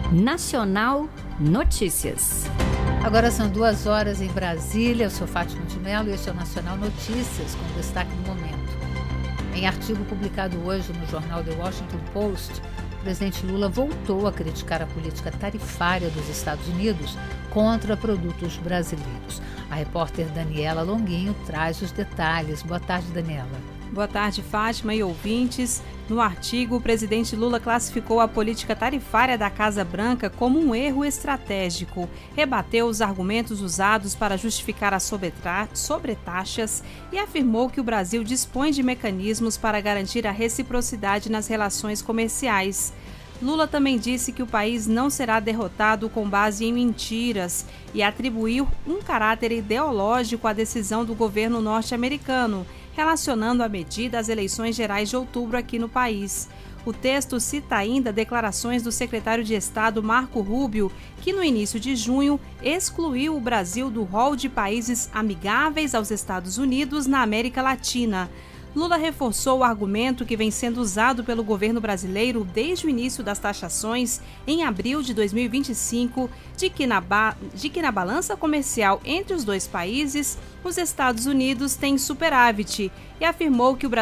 Nacional Notícias. Agora são 2h em Brasília. Eu sou Fátima de Mello e este é o Nacional Notícias, com destaque do momento. Em artigo publicado hoje no jornal The Washington Post, o presidente Lula voltou a criticar a política tarifária dos Estados Unidos contra produtos brasileiros. A repórter Daniela Longuinho traz os detalhes. Boa tarde, Daniela. Boa tarde, Fátima e ouvintes. No artigo, o presidente Lula classificou a política tarifária da Casa Branca como um erro estratégico, rebateu os argumentos usados para justificar as sobretaxas e afirmou que o Brasil dispõe de mecanismos para garantir a reciprocidade nas relações comerciais. Lula também disse que o país não será derrotado com base em mentiras e atribuiu um caráter ideológico à decisão do governo norte-americano, relacionando a medida às eleições gerais de outubro aqui no país. O texto cita ainda declarações do secretário de Estado Marco Rubio, que no início de junho excluiu o Brasil do rol de países amigáveis aos Estados Unidos na América Latina. Lula reforçou o argumento que vem sendo usado pelo governo brasileiro desde o início das taxações, em abril de 2025, de que na balança comercial entre os dois países, os Estados Unidos têm superávit, e afirmou que o Brasil